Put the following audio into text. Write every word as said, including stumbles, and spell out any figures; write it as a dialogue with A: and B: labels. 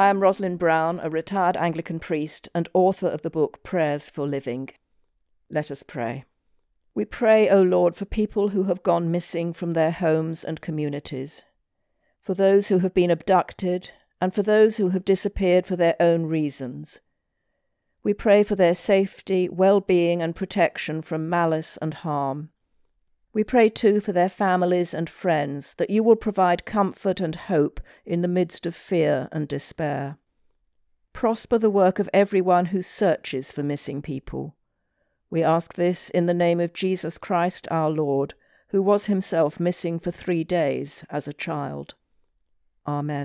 A: I am Rosalind Brown, a retired Anglican priest and author of the book Prayers for Living. Let us pray. We pray, O Lord, for people who have gone missing from their homes and communities, for those who have been abducted, and for those who have disappeared for their own reasons. We pray for their safety, well-being and protection from malice and harm. We pray too for their families and friends, that you will provide comfort and hope in the midst of fear and despair. Prosper the work of everyone who searches for missing people. We ask this in the name of Jesus Christ our Lord, who was himself missing for three days as a child. Amen.